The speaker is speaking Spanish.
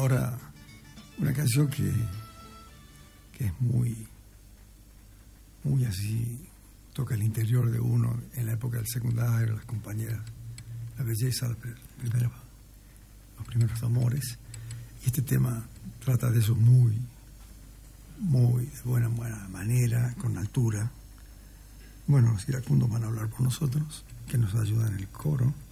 ahora una canción que es muy así, toca el interior de uno en la época del secundario, las compañeras, la belleza, los primeros amores. Y este tema trata de eso muy de buena manera, con altura. Bueno, los iracundos van a hablar por nosotros, que nos ayudan en el coro.